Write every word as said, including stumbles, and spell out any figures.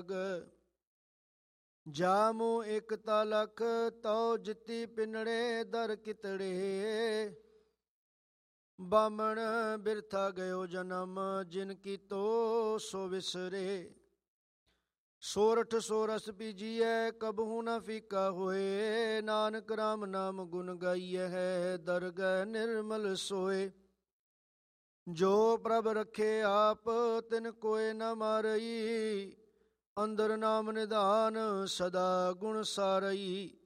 ਜਾਮੂ ਇਕ ਤਾ ਲਖ ਤਉ ਜਿੱਤੀ ਪਿੰਨੜੇ ਦਰ ਕਿਤੜੇ। ਬਾਮਣ ਬਿਰਥਾ ਗਇਓ ਜਨਮ ਜਿਨ ਕੀਤੋ ਸੋ ਵਿਸਰੇ। ਸੋਰਠ ਸੋਰਸ ਪੀਜੀਐ ਕਬਹੂ ਨ ਫੀਕਾ ਹੋਏ। ਨਾਨਕ ਰਾਮ ਨਾਮ ਗੁਣ ਗਾਈਐ ਹੈ ਦਰਗਹਿ ਨਿਰਮਲ ਸੋਏ। ਜੋ ਪ੍ਰਭ ਰਖੇ ਆਪ ਤਿਨ ਕੋਇ ਨ ਮਾਰਈ। ਅੰਦਰ ਨਾਮ ਨਿਧਾਨ ਸਦਾ ਗੁਣ ਸਾਰਈ।